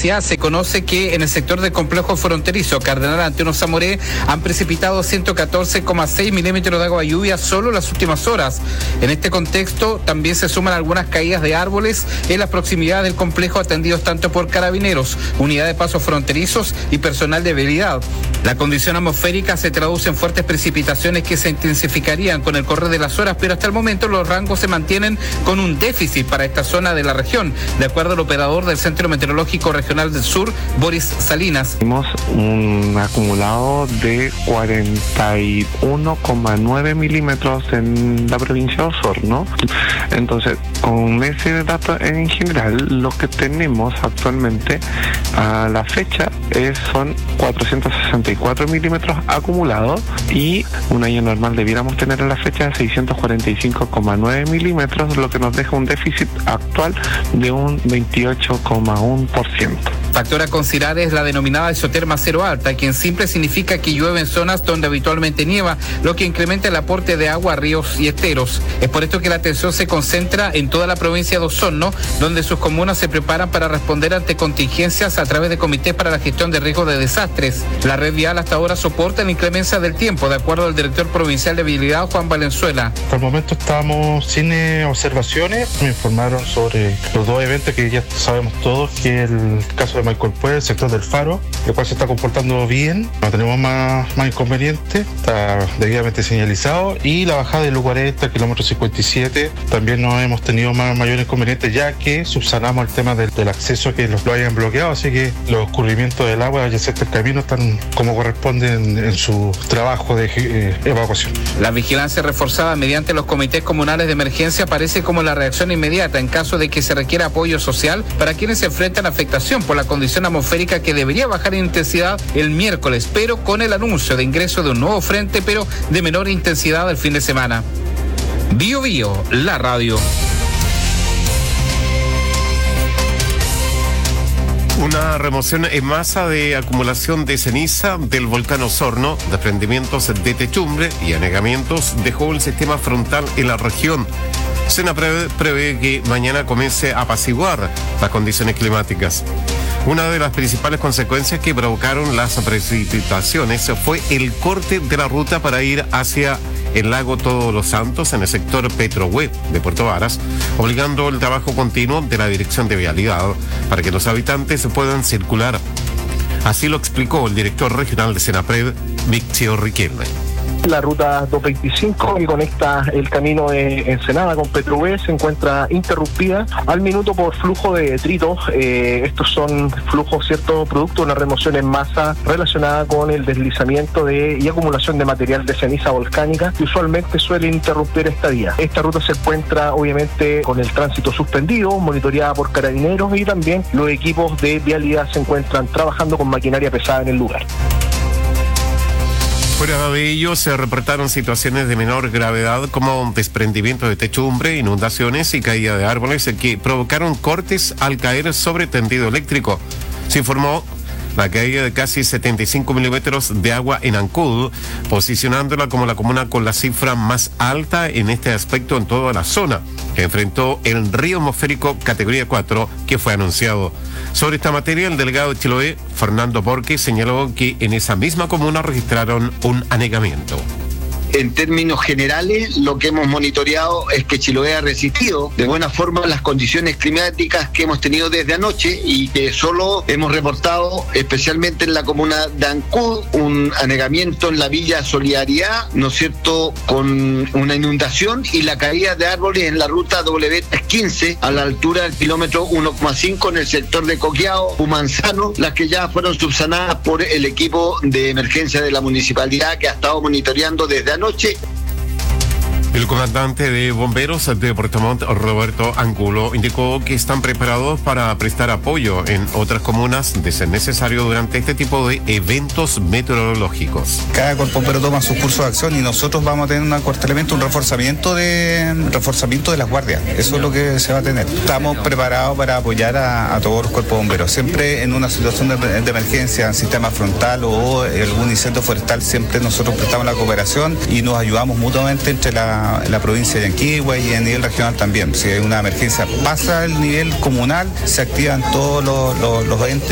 Universidad se conoce que en el sector del complejo fronterizo Cardenal Antonio Zamoré han precipitado 114,6 milímetros de agua de lluvia solo en las últimas horas. En este contexto también se suman algunas caídas de árboles en la proximidad del complejo, atendidos tanto por carabineros, unidad de pasos fronterizos y personal de vialidad. La condición atmosférica se traduce en fuertes precipitaciones que se intensificarían con el correr de las horas, pero hasta el momento los rangos se mantienen con un déficit para esta zona de la región, de acuerdo al operador del Centro Meteorológico Regional del Sur, Boris Salinas. Tenemos un acumulado de 41,9 milímetros en la provincia de Osorno. Entonces, con ese dato en general, lo que tenemos actualmente a la fecha son 464 milímetros acumulados, y un año normal debiéramos tener a la fecha 645,9 milímetros, lo que nos deja un déficit actual de un 28,1%. Factor a considerar es la denominada isoterma cero alta, que en simple significa que llueve en zonas donde habitualmente nieva, lo que incrementa el aporte de agua a ríos y esteros. Es por esto que la atención se concentra en toda la provincia de Osorno, donde sus comunas se preparan para responder ante contingencias a través de comités para la gestión de riesgos de desastres. La red vial hasta ahora soporta la inclemencia del tiempo, de acuerdo al director provincial de vialidad, Juan Valenzuela. Hasta el momento estamos sin observaciones. Me informaron sobre los dos eventos que ya sabemos todos, que el caso de Michael Puebla, el sector del Faro, el cual se está comportando bien, no tenemos más inconvenientes, está debidamente señalizado, y la bajada del U40, kilómetro 57, también no hemos tenido mayor inconvenientes, ya que subsanamos el tema del acceso que lo hayan bloqueado, así que los escurrimientos del agua adyacentes al camino están como corresponden en su trabajo de evacuación. La vigilancia reforzada mediante los comités comunales de emergencia aparece como la reacción inmediata en caso de que se requiera apoyo social para quienes se enfrentan a afectación por la condición atmosférica, que debería bajar en intensidad el miércoles, pero con el anuncio de ingreso de un nuevo frente, pero de menor intensidad el fin de semana. Bio Bio, la radio. Una remoción en masa de acumulación de ceniza del volcán Osorno, desprendimientos de techumbre y anegamientos dejó el sistema frontal en la región. Senaprev prevé que mañana comience a apaciguar las condiciones climáticas. Una de las principales consecuencias que provocaron las precipitaciones fue el corte de la ruta para ir hacia el lago Todos los Santos en el sector Petrohue de Puerto Varas, obligando el trabajo continuo de la Dirección de Vialidad para que los habitantes puedan circular. Así lo explicó el director regional de Senaprev, Viccio Riquelme. La ruta 225, que conecta el camino de Ensenada con Petrohue, se encuentra interrumpida al minuto por flujo de detritos. Estos son flujos, ¿cierto?, producto de una remoción en masa relacionada con el deslizamiento y acumulación de material de ceniza volcánica, que usualmente suele interrumpir esta vía. Esta ruta se encuentra obviamente con el tránsito suspendido, monitoreada por carabineros, y también los equipos de vialidad se encuentran trabajando con maquinaria pesada en el lugar. Fuera de ello, se reportaron situaciones de menor gravedad como desprendimiento de techumbre, inundaciones y caída de árboles que provocaron cortes al caer sobre tendido eléctrico. Se informó la caída de casi 75 milímetros de agua en Ancud, posicionándola como la comuna con la cifra más alta en este aspecto en toda la zona, que enfrentó el río atmosférico categoría 4 que fue anunciado. Sobre esta materia, el delegado de Chiloé, Fernando Borque, señaló que en esa misma comuna registraron un anegamiento. En términos generales, lo que hemos monitoreado es que Chiloé ha resistido de buena forma las condiciones climáticas que hemos tenido desde anoche, y que solo hemos reportado, especialmente en la comuna de Ancud, un anegamiento en la Villa Solidaridad, ¿no es cierto?, con una inundación y la caída de árboles en la ruta W315 a la altura del kilómetro 1,5 en el sector de Coqueado, Humanzano, las que ya fueron subsanadas por el equipo de emergencia de la municipalidad, que ha estado monitoreando desde anoche. El comandante de bomberos de Puerto Montt, Roberto Angulo, indicó que están preparados para prestar apoyo en otras comunas de ser necesario durante este tipo de eventos meteorológicos. Cada cuerpo bombero toma su curso de acción y nosotros vamos a tener un acuartelamiento, un reforzamiento de las guardias. Eso es lo que se va a tener. Estamos preparados para apoyar a todos los cuerpos bomberos. Siempre en una situación de emergencia, en sistema frontal o algún incendio forestal, siempre nosotros prestamos la cooperación y nos ayudamos mutuamente entre la provincia de Yanquihue y a nivel regional también. Si hay una emergencia, pasa el nivel comunal, se activan todos los entes